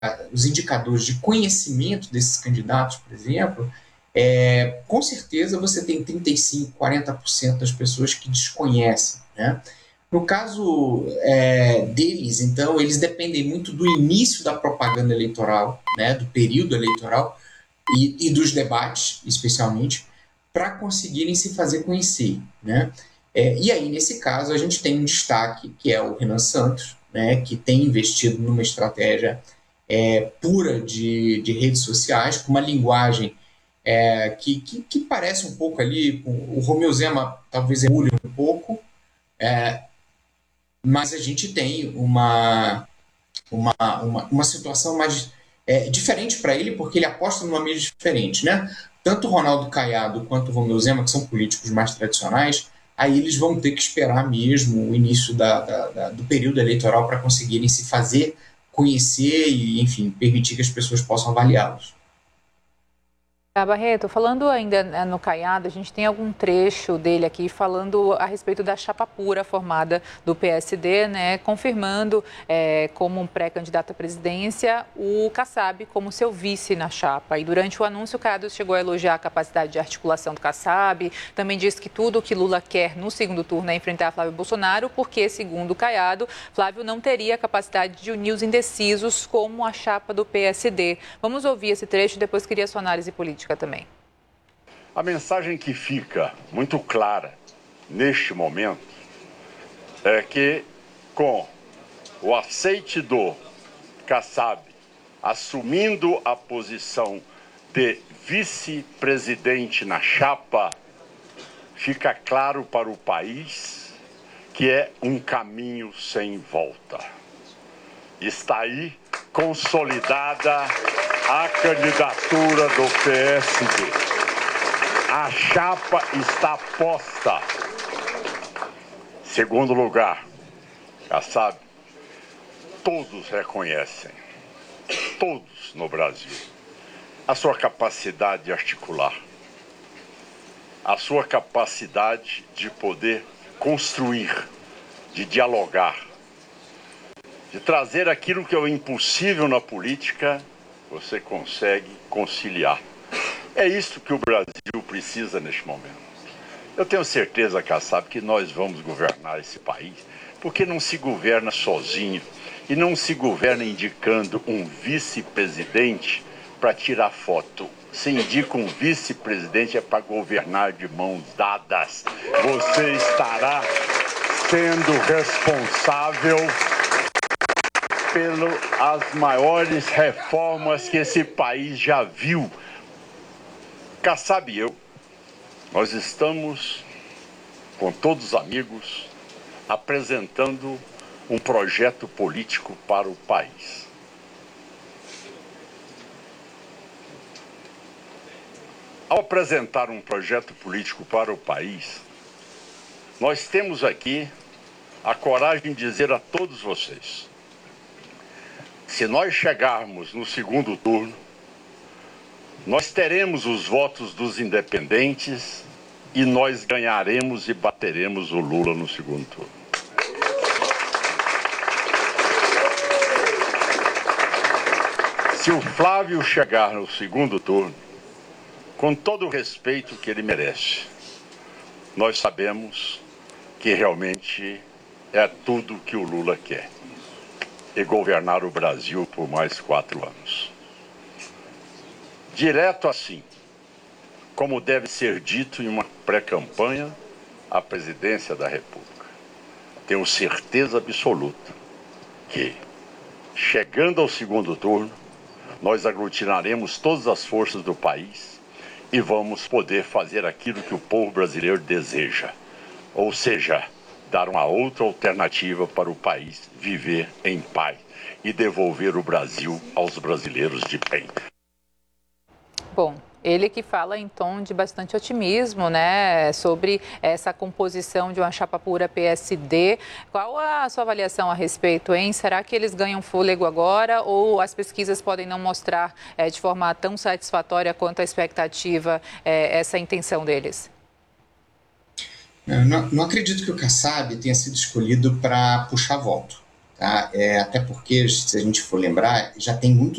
os indicadores de conhecimento desses candidatos, por exemplo, com certeza você tem 35%, 40% das pessoas que desconhecem, né? No caso deles, então, eles dependem muito do início da propaganda eleitoral, né, do período eleitoral e dos debates, especialmente, para conseguirem se fazer conhecer, né? E aí, nesse caso, a gente tem um destaque, que é o Renan Santos, né, que tem investido numa estratégia pura de redes sociais, com uma linguagem que parece um pouco ali, com o Romeu Zema talvez emule um pouco, mas a gente tem uma situação mais diferente para ele, porque ele aposta numa mídia diferente, né? Tanto o Ronaldo Caiado quanto o Romeu Zema, que são políticos mais tradicionais, aí eles vão ter que esperar mesmo o início do período eleitoral para conseguirem se fazer conhecer e, enfim, permitir que as pessoas possam avaliá-los. Barreto, falando ainda no Caiado, a gente tem algum trecho dele aqui falando a respeito da chapa pura formada do PSD, né, confirmando como um pré-candidato à presidência o Kassab como seu vice na chapa. E durante o anúncio, o Caiado chegou a elogiar a capacidade de articulação do Kassab, também disse que tudo o que Lula quer no segundo turno é enfrentar Flávio Bolsonaro, porque, segundo o Caiado, Flávio não teria a capacidade de unir os indecisos como a chapa do PSD. Vamos ouvir esse trecho e depois queria sua análise política também. A mensagem que fica muito clara neste momento é que, com o aceite do Kassab assumindo a posição de vice-presidente na chapa, fica claro para o país que é um caminho sem volta. Está aí consolidada a candidatura do PSD. A chapa está posta. Segundo lugar, Kassab, todos reconhecem, todos no Brasil, a sua capacidade de articular, a sua capacidade de poder construir, de dialogar, de trazer aquilo que é o impossível na política, você consegue conciliar. É isso que o Brasil precisa neste momento. Eu tenho certeza, Kassab, que nós vamos governar esse país, porque não se governa sozinho e não se governa indicando um vice-presidente para tirar foto. Se indica um vice-presidente é para governar de mãos dadas. Você estará sendo responsável pelas maiores reformas que esse país já viu. Kassab e eu, nós estamos, com todos os amigos, apresentando um projeto político para o país. Ao apresentar um projeto político para o país, nós temos aqui a coragem de dizer a todos vocês: se nós chegarmos no segundo turno, nós teremos os votos dos independentes e nós ganharemos e bateremos o Lula no segundo turno. Se o Flávio chegar no segundo turno, com todo o respeito que ele merece, nós sabemos que realmente é tudo que o Lula quer: e governar o Brasil por mais 4 anos. Direto assim, como deve ser dito em uma pré-campanha à presidência da República. Tenho certeza absoluta que, chegando ao segundo turno, nós aglutinaremos todas as forças do país e vamos poder fazer aquilo que o povo brasileiro deseja, ou seja, dar uma outra alternativa para o país viver em paz e devolver o Brasil aos brasileiros de bem. Bom, ele que fala em tom de bastante otimismo, né, sobre essa composição de uma chapa pura PSD. Qual a sua avaliação a respeito, hein? Será que eles ganham fôlego agora ou as pesquisas podem não mostrar de forma tão satisfatória quanto a expectativa essa intenção deles? Não acredito que o Kassab tenha sido escolhido para puxar voto. tá? Até porque, se a gente for lembrar, já tem muitos